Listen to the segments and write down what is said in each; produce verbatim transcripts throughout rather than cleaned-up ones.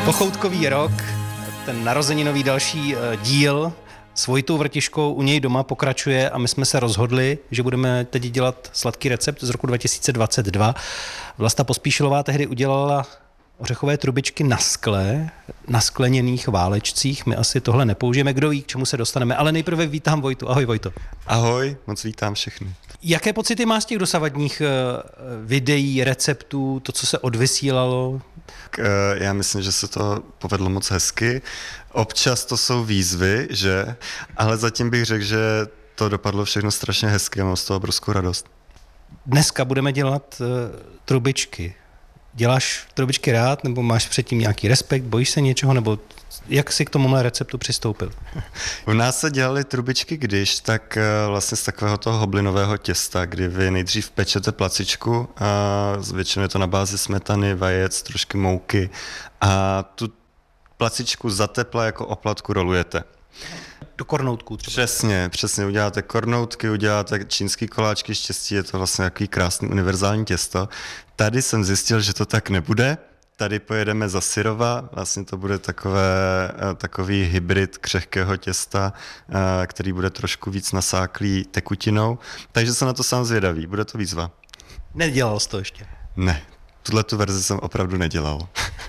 Pochoutkový rok, ten narozeninový další díl s Vojtou Vrtiškou u něj doma pokračuje a my jsme se rozhodli, že budeme teď dělat sladký recept z roku dva tisíce dvacet dva. Vlasta Pospíšilová tehdy udělala ořechové trubičky na skle, na skleněných válečcích. My asi tohle nepoužijeme, kdo ví, k čemu se dostaneme, ale nejprve vítám Vojtu. Ahoj, Vojto. Ahoj, moc vítám všechny. Jaké pocity máš z těch dosavadních videí, receptů, to, co se odvysílalo? Já myslím, že se to povedlo moc hezky. Občas to jsou výzvy, že? Ale zatím bych řekl, že to dopadlo všechno strašně hezky a mám z toho obrovskou radost. Dneska budeme dělat uh, trubičky. Děláš trubičky rád, nebo máš předtím nějaký respekt, bojíš se něčeho, nebo jak jsi k tomuhle receptu přistoupil? U nás se dělaly trubičky když, tak vlastně z takového toho hoblinového těsta, kdy vy nejdřív pečete placičku, a většinou je to na bázi smetany, vajec, trošky mouky a tu placičku za tepla jako oplatku rolujete. Do kornoutků třeba. Přesně, přesně. Uděláte kornoutky, uděláte čínský koláčky, štěstí, je to vlastně takový krásný univerzální těsto. Tady jsem zjistil, že to tak nebude. Tady pojedeme za syrova, vlastně to bude takové, takový hybrid křehkého těsta, který bude trošku víc nasáklý tekutinou. Takže jsem na to sám zvědavý, bude to výzva. Nedělal jsi to ještě? Ne, tuhletu verzi jsem opravdu nedělal.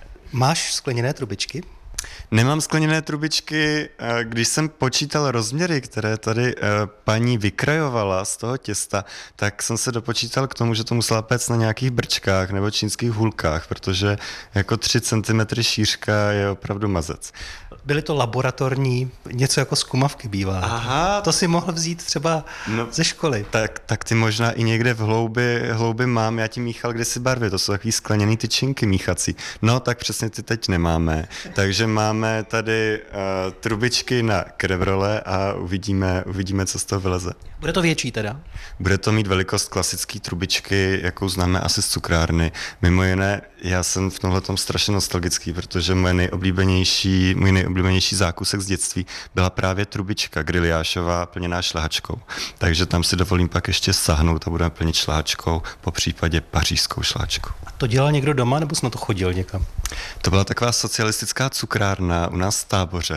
Máš skleněné trubičky? Nemám skleněné trubičky, když jsem počítal rozměry, které tady paní vykrajovala z toho těsta, tak jsem se dopočítal k tomu, že to musela péct na nějakých brčkách nebo čínských hůlkách, protože jako tři centimetry šířka je opravdu mazec. Byly to laboratorní, něco jako z kumavky bývá. Aha. To si mohl vzít třeba no, ze školy. Tak, tak ty možná i někde v hloubi, hloubi mám, já ti míchal kdysi barvy, to jsou takový skleněný tyčinky míchací. No tak přesně ty teď nemáme, takže máme tady uh, trubičky na krevrole a uvidíme, uvidíme, co z toho vyleze. Bude to větší teda? Bude to mít velikost klasické trubičky, jakou známe asi z cukrárny. Mimo jiné, já jsem v tomhletom strašně nostalgický, protože moje nejoblíbenější, můj nejoblíbenější zákusek z dětství byla právě trubička griliášová plněná šlehačkou. Takže tam si dovolím pak ještě sahnout a budeme plnit šlehačkou, po případě pařížskou šlehačkou. A to dělal někdo doma, nebo jsi na to chodil někam? To byla taková socialistická cukrárna u nás v Táboře.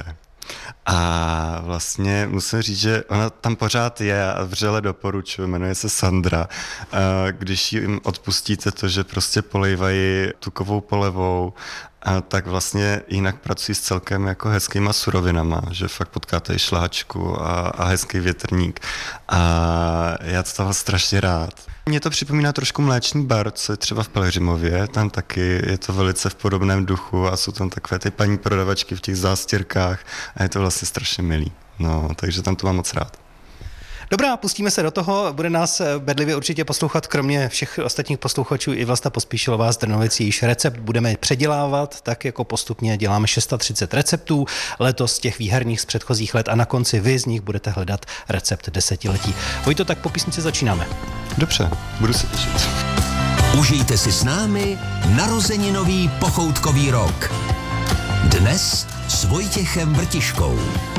A vlastně musím říct, že ona tam pořád je a vřele doporučuji, jmenuje se Sandra. Když jim odpustíte to, že prostě polejvají tukovou polevou, a tak vlastně jinak pracují s celkem jako hezkýma surovinama, že fakt potkáte i šláčku a, a hezký větrník. A já to toho strašně rád. Mně to připomíná trošku Mléčný bar, co je třeba v Pelhřimově, tam taky je to velice v podobném duchu a jsou tam takové ty paní prodavačky v těch zástěrkách a je to vlastně strašně milý. No, takže tam to mám moc rád. Dobrá, pustíme se do toho. Bude nás bedlivě určitě poslouchat, kromě všech ostatních posluchačů, i Vlasta Pospíšilová z Drnovic. Jejíž recept budeme předělávat, tak jako postupně děláme třicet šest receptů, letos z těch výherních z předchozích let a na konci vy z nich budete hledat recept desetiletí. Vojto, tak po písnici začínáme. Dobře, budu se těšit. Užijte si s námi narozeninový pochoutkový rok. Dnes s Vojtěchem Vrtiškou.